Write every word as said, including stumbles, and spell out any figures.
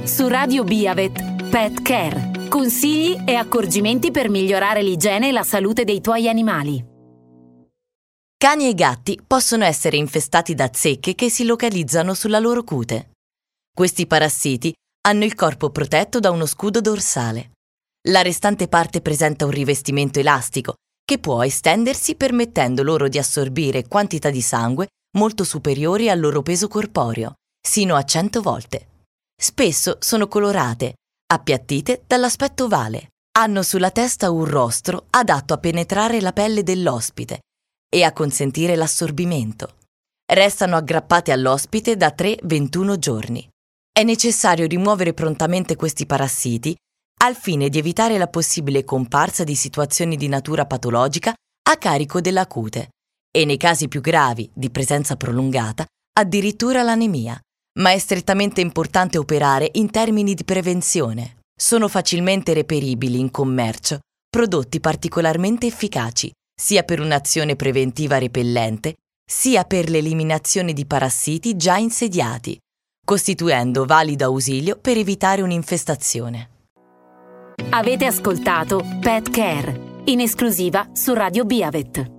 Su Radio Biavet, Pet Care. Consigli e accorgimenti per migliorare l'igiene e la salute dei tuoi animali. Cani e gatti possono essere infestati da zecche che si localizzano sulla loro cute. Questi parassiti hanno il corpo protetto da uno scudo dorsale. La restante parte presenta un rivestimento elastico che può estendersi permettendo loro di assorbire quantità di sangue molto superiori al loro peso corporeo, sino a cento volte. Spesso sono colorate, appiattite dall'aspetto ovale. Hanno sulla testa un rostro adatto a penetrare la pelle dell'ospite e a consentire l'assorbimento. Restano aggrappate all'ospite da tre a ventuno giorni. È necessario rimuovere prontamente questi parassiti al fine di evitare la possibile comparsa di situazioni di natura patologica a carico della cute e, nei casi più gravi di presenza prolungata, addirittura l'anemia. Ma è strettamente importante operare in termini di prevenzione. Sono facilmente reperibili in commercio prodotti particolarmente efficaci, sia per un'azione preventiva repellente, sia per l'eliminazione di parassiti già insediati, costituendo valido ausilio per evitare un'infestazione. Avete ascoltato Pet Care, in esclusiva su Radio Biavet.